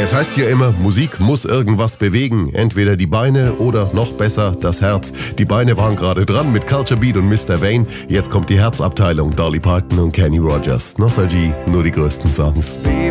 Es heißt hier immer, Musik muss irgendwas bewegen. Entweder die Beine oder noch besser das Herz. Die Beine waren gerade dran mit Culture Beat und Mr. Vane. Jetzt kommt die Herzabteilung, Dolly Parton und Kenny Rogers. Nostalgie, nur die größten Songs.